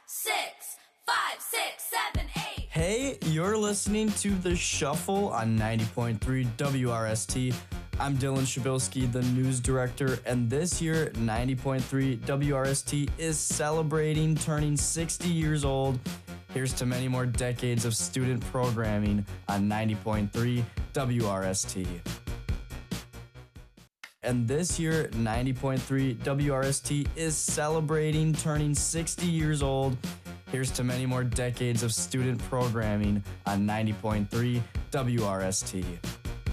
six, 5, 6, 7, 8. Hey, you're listening to The Shuffle on 90.3 WRST. I'm Dylan Shabilsky, the news director, and this year, 90.3 WRST is celebrating turning 60 years old. Here's to many more decades of student programming on 90.3 WRST. And this year, 90.3 WRST is celebrating turning 60 years old. Here's to many more decades of student programming on 90.3 WRST.